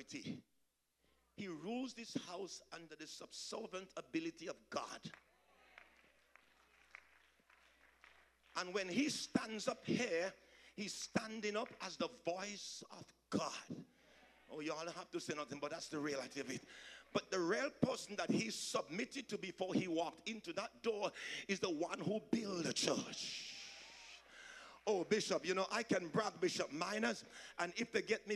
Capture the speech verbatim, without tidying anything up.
authority. He rules this house under the subservient ability of God. And when he stands up here, he's standing up as the voice of God. Oh, y'all don't have to say nothing, but that's the reality of it. But the real person that he submitted to before he walked into that door is the one who built the church. Oh, Bishop, you know, I can brag, Bishop Miners, and if they get me